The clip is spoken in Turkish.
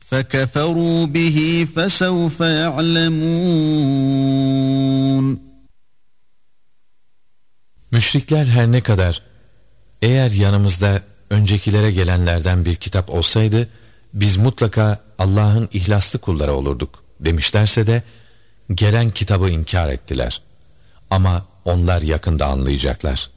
فَكَفَرُوا بِهِ فَسَوْفَ يَعْلَمُونَ. Müşrikler her ne kadar eğer yanımızda öncekilere gelenlerden bir kitap olsaydı biz mutlaka Allah'ın ihlaslı kulları olurduk demişlerse de gelen kitabı inkar ettiler. Ama onlar yakında anlayacaklar.